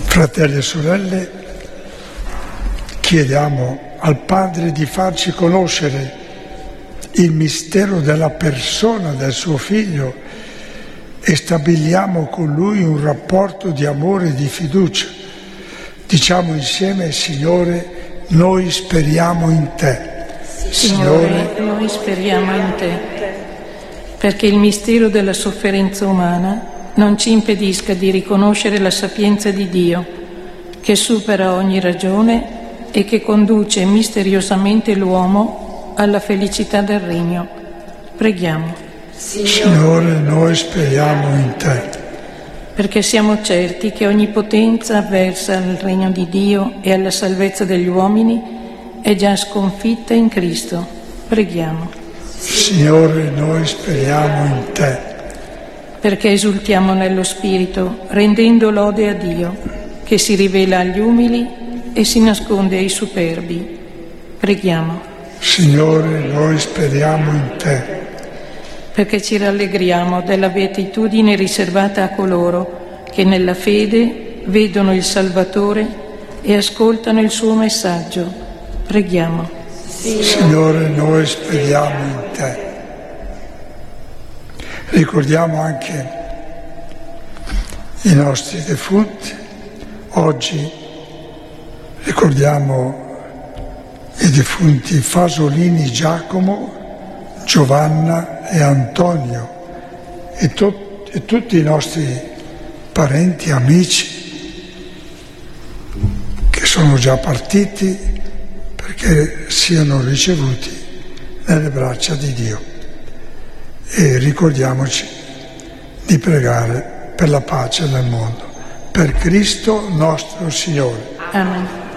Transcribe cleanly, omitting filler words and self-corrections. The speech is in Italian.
Fratelli e sorelle, chiediamo al Padre di farci conoscere il mistero della persona del suo Figlio e stabiliamo con Lui un rapporto di amore e di fiducia. Diciamo insieme: Signore, noi speriamo in Te. Signore, noi speriamo in Te, perché il mistero della sofferenza umana non ci impedisca di riconoscere la sapienza di Dio, che supera ogni ragione e che conduce misteriosamente l'uomo alla felicità del regno. Preghiamo. Signore, noi speriamo in Te. Perché siamo certi che ogni potenza avversa al regno di Dio e alla salvezza degli uomini è già sconfitta in Cristo. Preghiamo. Signore, noi speriamo in Te. Perché esultiamo nello Spirito, rendendo lode a Dio, che si rivela agli umili e si nasconde ai superbi. Preghiamo. Signore, noi speriamo in Te. Perché ci rallegriamo della beatitudine riservata a coloro che nella fede vedono il Salvatore e ascoltano il suo messaggio. Preghiamo. Signore, noi speriamo in Te. Ricordiamo anche i nostri defunti. Oggi ricordiamo i defunti Fasolini Giacomo, Giovanna e Antonio e tutti i nostri parenti, amici che sono già partiti perché siano ricevuti nelle braccia di Dio. E ricordiamoci di pregare per la pace nel mondo, per Cristo nostro Signore. Amen.